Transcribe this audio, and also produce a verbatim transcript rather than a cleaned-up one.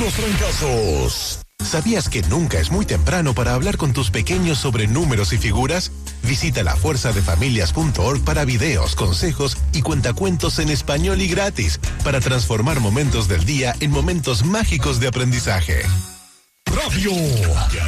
los trancazos. ¿Sabías que nunca es muy temprano para hablar con tus pequeños sobre números y figuras? Visita la fuerza de familias punto org para videos, consejos y cuentacuentos en español y gratis para transformar momentos del día en momentos mágicos de aprendizaje. Radio.